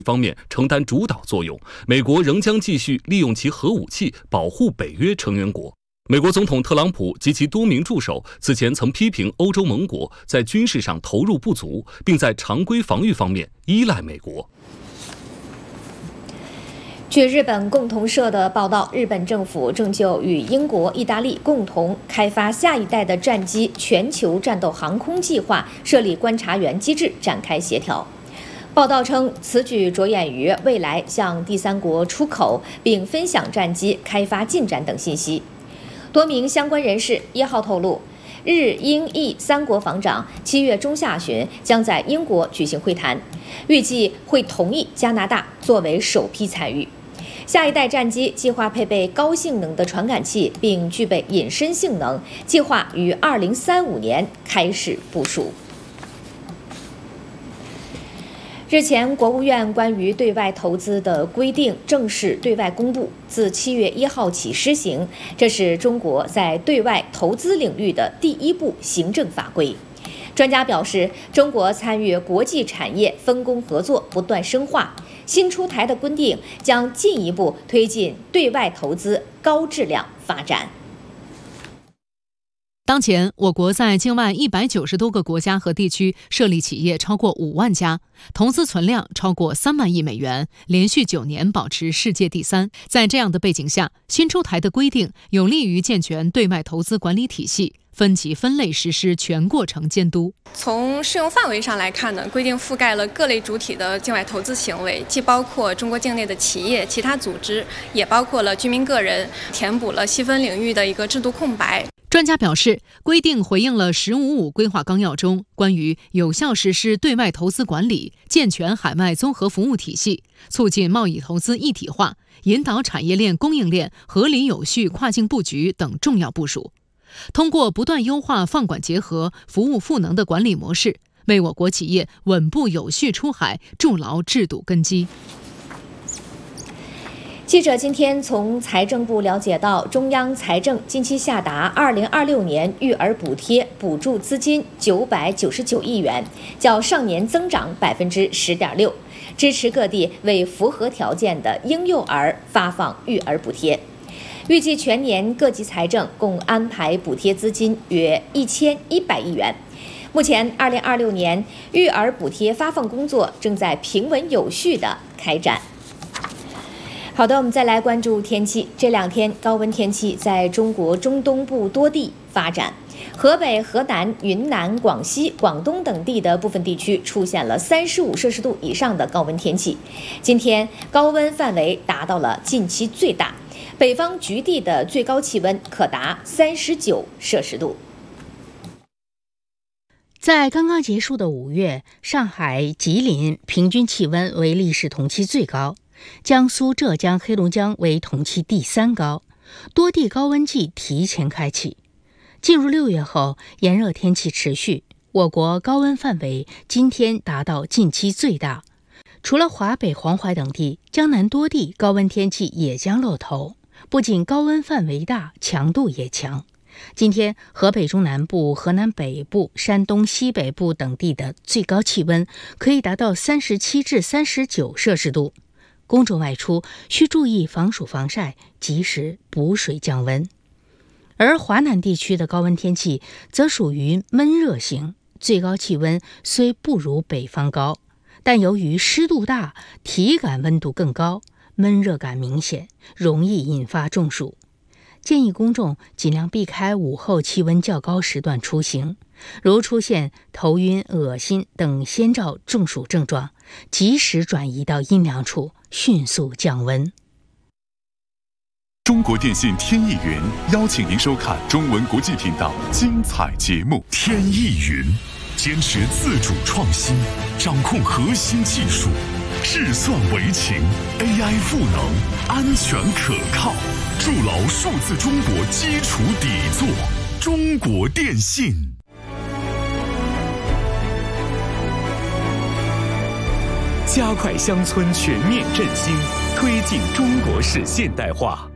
方面承担主导作用，美国仍将继续利用其核武器保护北约成员国。美国总统特朗普及其多名助手此前曾批评欧洲盟国在军事上投入不足，并在常规防御方面依赖美国。 据日本共同社的报道，日本政府正就与英国、意大利共同开发下一代的战机全球战斗航空计划设立观察员机制展开协调。报道称，此举着眼于未来向第三国出口，并分享战机开发进展等信息。多名相关人士1号透露，日英意三国防长7月中下旬将在英国举行会谈，预计会同意加拿大作为首批参与。下一代战机计划配备高性能的传感器，并具备隐身性能，计划于2035年开始部署。日前，国务院关于对外投资的规定正式对外公布，自7月1号起施行。这是中国在对外投资领域的第一部行政法规。专家表示，中国参与国际产业分工合作不断深化，新出台的规定将进一步推进对外投资高质量发展。 当前，我国在境外190多个国家和地区设立企业超过5万家，投资存量超过3万亿美元，连续9年保持世界第3。在这样的背景下，新出台的规定有利于健全对外投资管理体系，分级分类实施全过程监督。 从适用范围上来看呢，规定覆盖了各类主体的境外投资行为，既包括中国境内的企业、其他组织，也包括了居民个人，填补了细分领域的一个制度空白。 专家表示，规定回应了“十五五”规划纲要中关于有效实施对外投资管理、健全海外综合服务体系、促进贸易投资一体化、引导产业链供应链合理有序跨境布局等重要部署。通过不断优化放管结合、服务赋能的管理模式，为我国企业稳步有序出海筑牢制度根基。 记者今天从财政部了解到，中央财政近期下达2026年育儿补贴补助资金999亿元，较上年增长10.6%，支持各地为符合条件的婴幼儿发放育儿补贴。预计全年各级财政共安排补贴资金约1100亿元。目前，2026年育儿补贴发放工作正在平稳有序地开展。好的，我们再来关注天气。这2天高温天气在中国中东部多地发展，河北、河南、云南、广西、广东等地的部分地区出现了35摄氏度以上的高温天气。今天高温范围达到了近期最大，北方局地的最高气温可达39摄氏度。 在刚刚结束的5月，上海、吉林平均气温为历史同期最高，江苏、浙江、黑龙江为同期第3高，多地高温季提前开启。进入6月后，炎热天气持续，我国高温范围今天达到近期最大。除了华北、黄淮等地，江南多地高温天气也将露头，不仅高温范围大，强度也强。今天，河北中南部、河南北部、山东西北部等地的最高气温可以达到37至39摄氏度。公众外出需注意防暑防晒，及时补水降温。而华南地区的高温天气则属于闷热型，最高气温虽不如北方高，但由于湿度大，体感温度更高，闷热感明显，容易引发中暑。建议公众尽量避开午后气温较高时段出行，如出现头晕、恶心等先兆中暑症状，及时转移到阴凉处，迅速降温。 中国电信天翼云邀请您收看中文国际频道精彩节目。天翼云坚持自主创新，掌控核心技术，智算为情 ，AI 赋能，安全可靠，筑牢数字中国基础底座。中国电信。加快乡村全面振兴，推进中国式现代化。